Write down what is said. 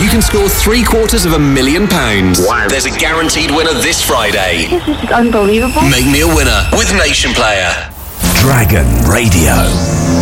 you can score £750,000. Wow. There's a guaranteed winner this Friday. This is unbelievable. Make me a winner with Nation Player. Dragon Radio.